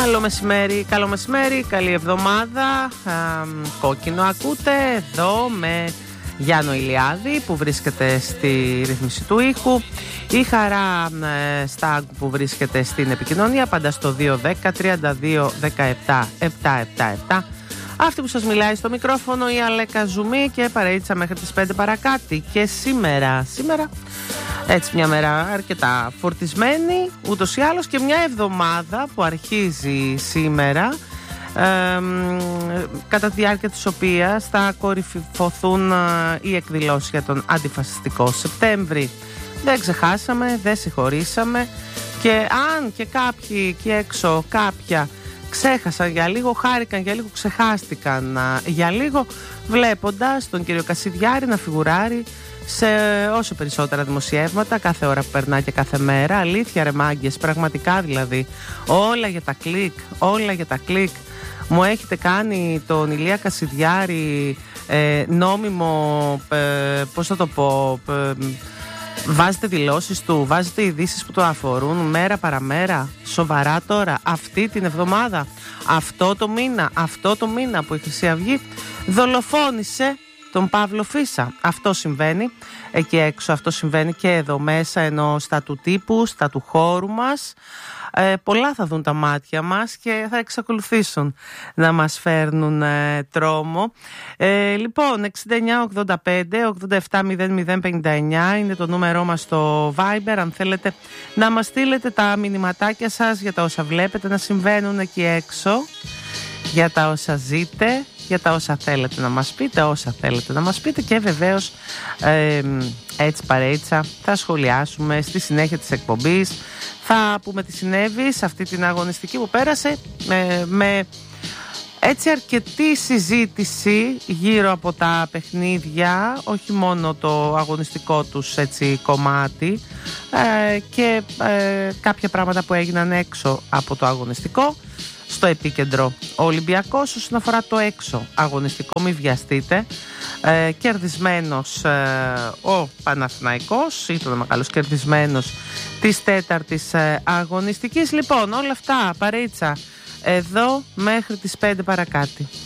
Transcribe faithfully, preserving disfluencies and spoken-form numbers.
Καλό μεσημέρι, καλό μεσημέρι, καλή εβδομάδα. Α, κόκκινο ακούτε εδώ με Γιάννο Ηλιάδη που βρίσκεται στη ρύθμιση του ήχου. Η Χαρά ε, Στάγκ που βρίσκεται στην επικοινωνία, πάντα στο δύο δέκα τριάντα δύο δεκαεπτά επτακόσια εβδομήντα επτά. Αυτή που σας μιλάει στο μικρόφωνο η Αλέκα Ζουμή και παρείτσα μέχρι τις πέντε παρακάτι. Και σήμερα, σήμερα έτσι μια μέρα αρκετά φορτισμένη ούτως ή άλλως και μια εβδομάδα που αρχίζει σήμερα, ε, κατά τη διάρκεια της οποίας θα κορυφωθούν ε, οι εκδηλώσεις για τον αντιφασιστικό Σεπτέμβρη. Δεν ξεχάσαμε, δεν συγχωρήσαμε και αν και κάποιοι εκεί έξω, κάποια ξέχασαν για λίγο, χάρηκαν για λίγο, ξεχάστηκαν για λίγο, βλέποντας τον κύριο Κασιδιάρη να φιγουράρει σε όσο περισσότερα δημοσιεύματα κάθε ώρα που περνά και κάθε μέρα. Αλήθεια ρε μάγκες, πραγματικά δηλαδή, όλα για τα κλικ, όλα για τα κλικ. Μου έχετε κάνει τον Ηλία Κασιδιάρη ε, νόμιμο, ε, πώς θα το πω, ε, βάζετε δηλώσεις του, βάζετε ειδήσεις που το αφορούν μέρα παραμέρα. Σοβαρά τώρα, αυτή την εβδομάδα, αυτό το μήνα, αυτό το μήνα που η Χρυσή Αυγή δολοφόνησε τον Παύλο Φίσα. Αυτό συμβαίνει εκεί έξω, αυτό συμβαίνει και εδώ μέσα, ενώ στα του τύπου, στα του χώρου μας. Ε, πολλά θα δουν τα μάτια μας και θα εξακολουθήσουν να μας φέρνουν ε, τρόμο. Ε, λοιπόν, εξήντα εννιά ογδόντα πέντε ογδόντα επτά μηδέν μηδέν πενήντα εννιά είναι το νούμερό μας στο Viber. Αν θέλετε να μας στείλετε τα μηνυματάκια σας για τα όσα βλέπετε να συμβαίνουν εκεί έξω, για τα όσα ζείτε, για τα όσα θέλετε να μας πείτε, όσα θέλετε να μας πείτε και βεβαίως ε, έτσι παρέιτσα θα σχολιάσουμε στη συνέχεια της εκπομπής. Θα πούμε τι συνέβη σε αυτή την αγωνιστική που πέρασε με, με έτσι αρκετή συζήτηση γύρω από τα παιχνίδια, όχι μόνο το αγωνιστικό τους έτσι κομμάτι ε, και ε, κάποια πράγματα που έγιναν έξω από το αγωνιστικό. Στο επίκεντρο ο Ολυμπιακός όσον αφορά το έξω αγωνιστικό, μην βιαστείτε, ε, κερδισμένος ε, ο Παναθηναϊκός, ήταν ο μεγάλος κερδισμένος της τέταρτης ε, αγωνιστικής. Λοιπόν, όλα αυτά παρείτσα εδώ μέχρι τις πέντε παρακάτι.